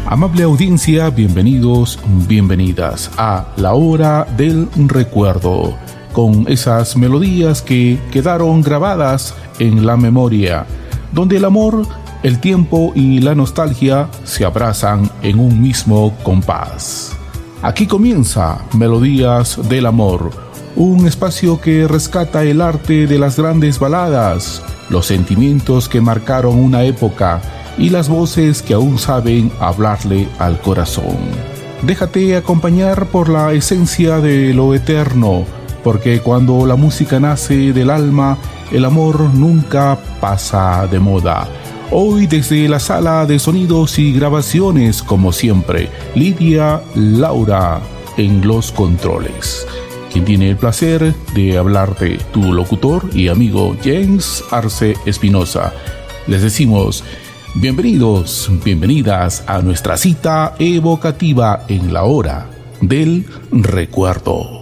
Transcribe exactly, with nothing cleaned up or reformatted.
Amable audiencia, bienvenidos, bienvenidas a La Hora del Recuerdo, con esas melodías que quedaron grabadas en la memoria, donde el amor, el tiempo y la nostalgia se abrazan en un mismo compás. Aquí comienza Melodías del Amor, un espacio que rescata el arte de las grandes baladas, los sentimientos que marcaron una época y las voces que aún saben hablarle al corazón. Déjate acompañar por la esencia de lo eterno, porque cuando la música nace del alma, el amor nunca pasa de moda. Hoy desde la sala de sonidos y grabaciones, como siempre, Lidia Laura en los controles. Quien tiene el placer de hablarte, tu locutor y amigo James Arce Espinosa. Les decimos bienvenidos, bienvenidas a nuestra cita evocativa en la hora del recuerdo.